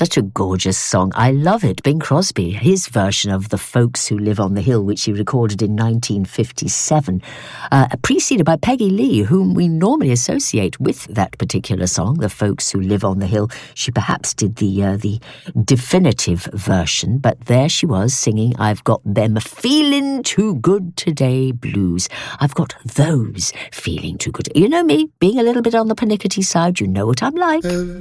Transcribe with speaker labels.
Speaker 1: Such a gorgeous song. I love it. Bing Crosby, his version of The Folks Who Live on the Hill, which he recorded in 1957, preceded by Peggy Lee, whom we normally associate with that particular song, The Folks Who Live on the Hill. She perhaps did the definitive version, but there she was singing I've Got Them Feeling Too Good Today blues. I've got those feeling too good. You know me, being a little bit on the pernickety side, you know what I'm like.